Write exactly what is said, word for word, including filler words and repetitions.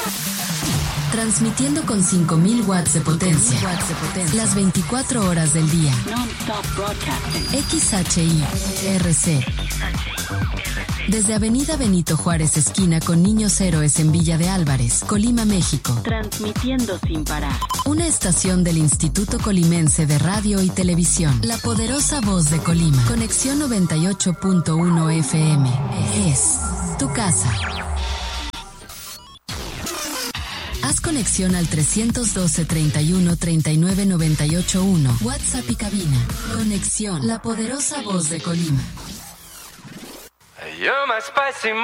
Transmitiendo con cinco mil watts de potencia. Las veinticuatro horas del día. X H I R C. Desde Avenida Benito Juárez, esquina con Niños Héroes en Villa de Álvarez, Colima, México. Transmitiendo sin parar. Una estación del Instituto Colimense de Radio y Televisión. La poderosa voz de Colima. Conexión noventa y ocho punto uno F M. Es tu casa. Haz conexión al trescientos doce, treinta y uno, treinta y nueve, noventa y ocho uno. WhatsApp y cabina. Conexión. La poderosa voz de Colima. You're my spicy